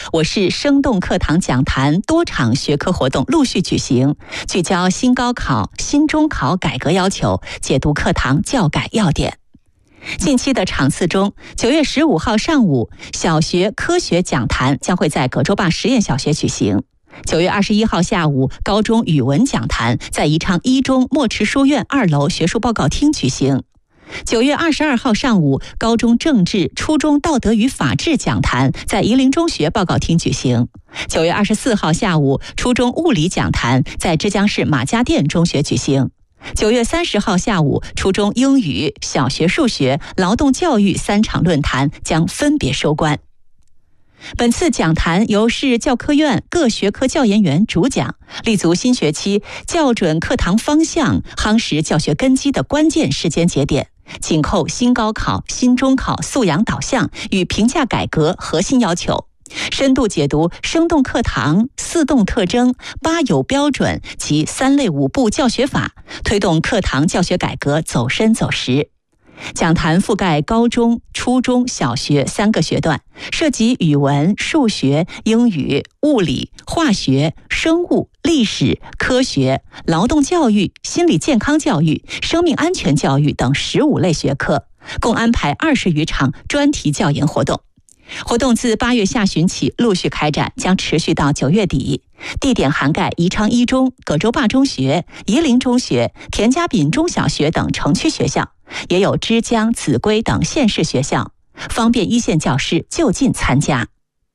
我市生动课堂讲坛多场学科活动陆续举行，聚焦新高考、新中考改革要求，解读课堂教改要点。近期的场次中，9月15号上午，小学科学讲坛将会在葛洲坝实验小学举行。9月21号下午，高中语文讲坛在宜昌一中墨池书院2楼学术报告厅举行。9月22号上午，高中政治、初中道德与法治讲坛在夷陵中学报告厅举行。9月24号下午，初中物理讲坛在枝江市马家店中学举行。9月30号下午，初中英语、小学数学、劳动教育3场论坛将分别收官。本次讲坛由市教科院各学科教研员主讲，立足新学期校准课堂方向、夯实教学根基的关键时间节点，紧扣新高考、新中考素养导向与评价改革核心要求，深度解读生动课堂4动特征、8有标准及3类5步教学法，推动课堂教学改革走深走实。讲坛覆盖高中、初中小学3个学段，涉及语文、数学、英语、物理、化学、生物、历史、科学、劳动教育、心理健康教育、生命安全教育等15类学科，共安排20余场专题教研活动。活动自8月下旬起陆续开展，将持续到9月底。地点涵盖宜昌一中、葛洲坝中学、夷陵中学、田家炳中小学等城区学校，也有枝江、秭归等县市学校，方便一线教师就近参加。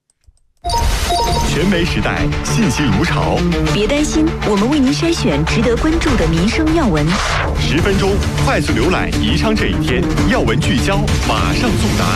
全媒时代，信息如潮。 别担心，我们为您筛选值得关注的民生要闻。 10分钟快速浏览宜昌这一天，要闻聚焦，马上送达。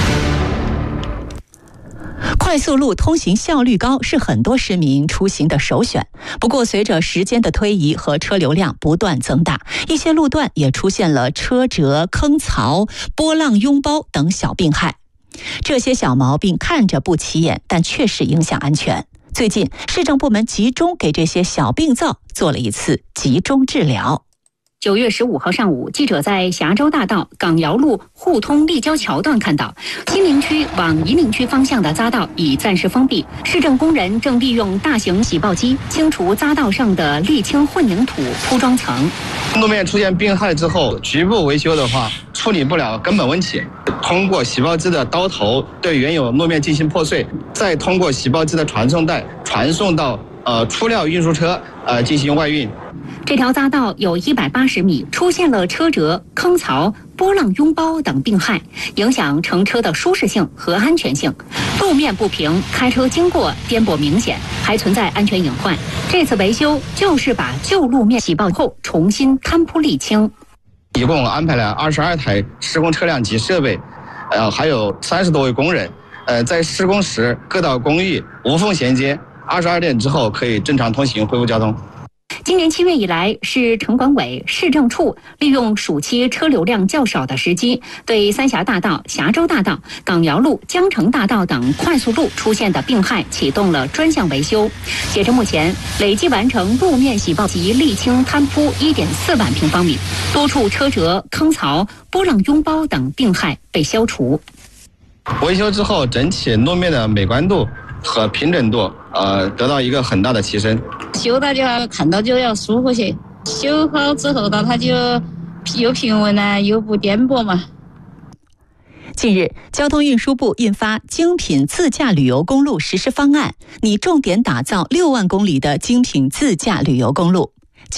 快速路通行效率高是很多市民出行的首选，不过随着时间的推移和车流量不断增大，一些路段也出现了车辙、坑槽、波浪拥包等小病害。这些小毛病看着不起眼，但确实影响安全。最近市政部门集中给这些小病灶做了一次集中治疗。 9月15号上午，记者在峡州大道港窑路互通立交桥段看到，新陵区往夷陵区方向的匝道已暂时封闭，市政工人正利用大型洗刨机清除匝道上的沥青混凝土铺装层。 路面出现病害之后，局部维修的话处理不了根本问题，通过洗刨机的刀头对原有路面进行破碎，再通过洗刨机的传送带传送到粗料运输车进行外运。 这条匝道有180米，出现了车辙、坑槽、波浪拥包等病害，影响乘车的舒适性和安全性。路面不平，开车经过颠簸明显，还存在安全隐患。这次维修就是把旧路面洗刨后重新摊铺沥青。 一共安排了22台施工车辆及设备，还有30多位工人，在施工时各道工艺无缝衔接，22点之后可以正常通行，恢复交通。 今年7月以来，市城管委、市政处利用暑期车流量较少的时机，对三峡大道、峡州大道、港窑路、江城大道等快速路出现的病害启动了专项维修。截至目前，累计完成路面洗刨及沥青摊铺1.4万平方米，多处车辙、坑槽、波浪拥包等病害被消除。 维修之后，整体路面的美观度和平整度得到一个很大的提升。 修到就要看到就要舒服些，修好之后它就又平稳了，又不颠簸嘛。 近日，交通运输部印发精品自驾旅游公路实施方案，拟重点打造6万公里的精品自驾旅游公路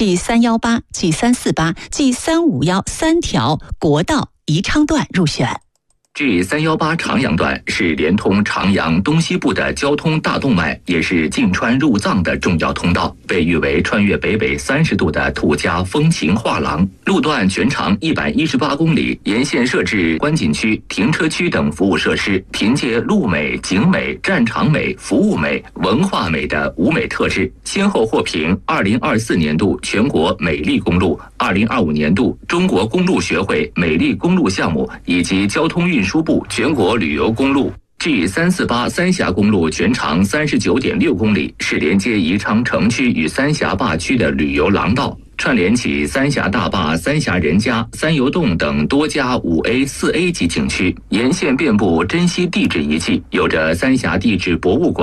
，G318、G348、G351 3条国道宜昌段入选。 G318长阳段是连通长阳东西部的交通大动脉，也是进川入藏的重要通道，被誉为穿越北纬30度的土家风情画廊。路段全长118公里，沿线设置观景区、停车区等服务设施，凭借路美、景美、战场美、服务美、文化美的5美特质，先后获评2024年度全国美丽公路、2025年度中国公路学会美丽公路项目以及交通运输部全国旅游公路。G348三峡公路全长39.6公里，是连接宜昌城区与三峡坝区的旅游廊道，串联起三峡大坝、三峡人家、三游洞等多家5A、4A 级景区，沿线遍布珍稀地质遗迹，有着三峡地质博物馆。